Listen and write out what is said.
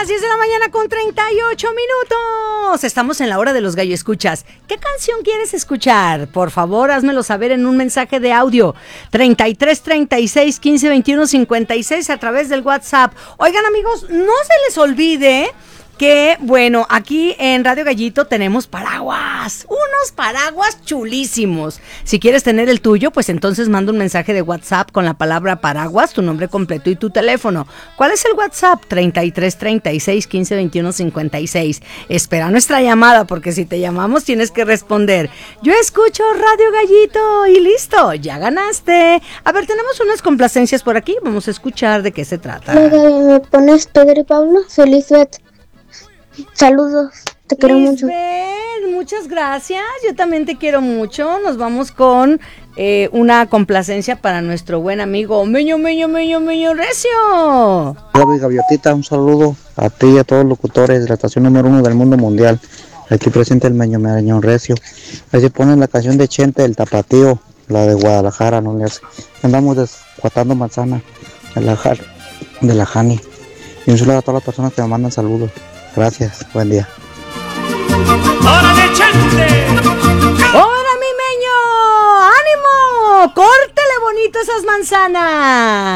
las 10 de la mañana con 38 minutos. Estamos en la hora de los gallo escuchas. ¿Qué canción quieres escuchar? Por favor, házmelo saber en un mensaje de audio. 33 36 15 21 56 a través del WhatsApp. Oigan, amigos, no se les olvide que, bueno, aquí en Radio Gallito tenemos paraguas, unos paraguas chulísimos. Si quieres tener el tuyo, pues entonces manda un mensaje de WhatsApp con la palabra paraguas, tu nombre completo y tu teléfono. ¿Cuál es el WhatsApp? 33 36 15 21 56. Espera nuestra llamada, porque si te llamamos tienes que responder. Yo escucho Radio Gallito y listo, ya ganaste. A ver, tenemos unas complacencias por aquí, vamos a escuchar de qué se trata. ¿Me pones Pedro y Pablo? Soy Lisbeth. Saludos, te quiero mucho. Muchas gracias, yo también te quiero mucho. Nos vamos con una complacencia para nuestro buen amigo Meño Recio. Hola, Gaviotita, un saludo a ti y a todos los locutores de la estación número 1 del mundo mundial. Aquí presente el Meño Recio. Ahí se pone la canción de Chente, el Tapatío, la de Guadalajara, no le hace. Andamos descuatando manzana de la Jani. Y un saludo a todas las personas que me mandan saludos. Gracias, buen día. ¡Órale, Chente! ¡Hola, mi Meño! ¡Ánimo! ¡Córtele bonito esas manzanas!